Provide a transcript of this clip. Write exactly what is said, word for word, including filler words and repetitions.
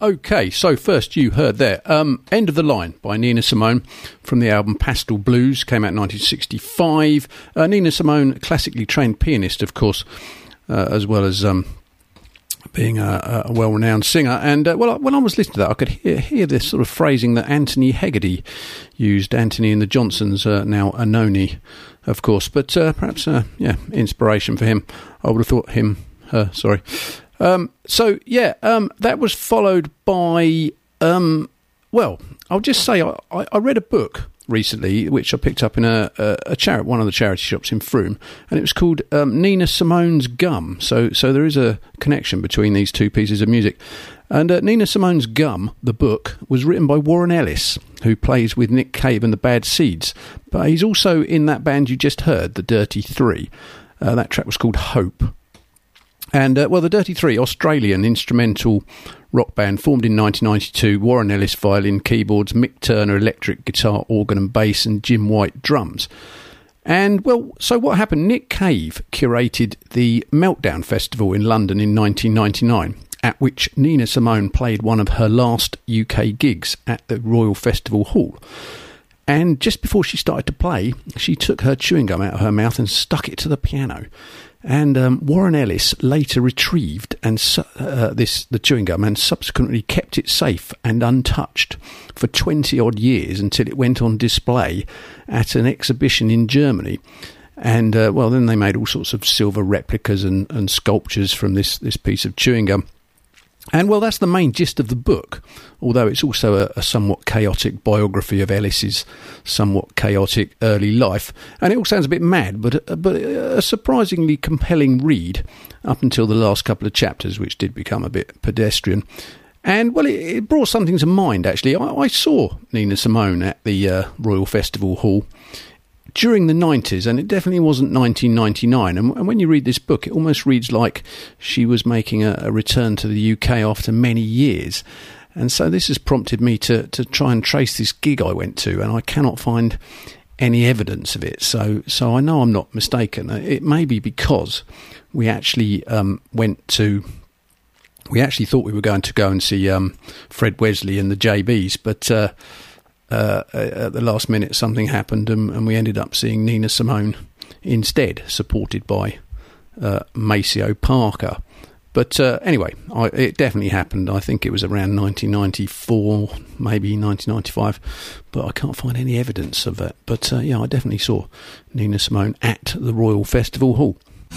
Okay, so first you heard there, um, End of the Line by Nina Simone from the album Pastel Blues, came out in nineteen sixty-five. Uh, Nina Simone, classically trained pianist, of course, uh, as well as um, being a, a well-renowned singer. And, uh, well, when I was listening to that, I could hear, hear this sort of phrasing that Anthony Hegarty used, Anthony and the Johnsons, uh, now Anoni, of course. But uh, perhaps, uh, yeah, inspiration for him. I would have thought him, her, sorry. Um, so, yeah, um, that was followed by, um, well, I'll just say I, I read a book recently, which I picked up in a, a, a charity, one of the charity shops in Frome, and it was called um, Nina Simone's Gum. So so there is a connection between these two pieces of music. And uh, Nina Simone's Gum, the book, was written by Warren Ellis, who plays with Nick Cave and the Bad Seeds. But he's also in that band you just heard, the Dirty Three. Uh, that track was called Hope. And, uh, well, the Dirty Three, Australian instrumental rock band, formed in nineteen ninety-two. Warren Ellis, violin, keyboards, Mick Turner, electric guitar, organ and bass, and Jim White, drums. And, well, so what happened? Nick Cave curated the Meltdown Festival in London in nineteen ninety-nine, at which Nina Simone played one of her last U K gigs at the Royal Festival Hall. And just before she started to play, she took her chewing gum out of her mouth and stuck it to the piano. And um, Warren Ellis later retrieved and su- uh, this the chewing gum and subsequently kept it safe and untouched for twenty odd years until it went on display at an exhibition in Germany. And uh, well, then they made all sorts of silver replicas and, and sculptures from this this piece of chewing gum. And, well, that's the main gist of the book, although it's also a, a somewhat chaotic biography of Ellis's somewhat chaotic early life. And it all sounds a bit mad, but, uh, but a surprisingly compelling read up until the last couple of chapters, which did become a bit pedestrian. And, well, it, it brought something to mind, actually. I, I saw Nina Simone at the uh, Royal Festival Hall during the nineties, and it definitely wasn't nineteen ninety-nine. And, and when you read this book, it almost reads like she was making a, a return to the U K after many years. And so this has prompted me to, to try and trace this gig I went to, and I cannot find any evidence of it. So so I know I'm not mistaken. It may be because we actually um, went to... We actually thought we were going to go and see um, Fred Wesley and the J Bs, but... Uh, Uh, at the last minute something happened and, and we ended up seeing Nina Simone instead, supported by uh, Maceo Parker. But uh, anyway, I, it definitely happened. I think it was around nineteen ninety-four, maybe nineteen ninety-five, but I can't find any evidence of that. But uh, yeah, I definitely saw Nina Simone at the Royal Festival Hall.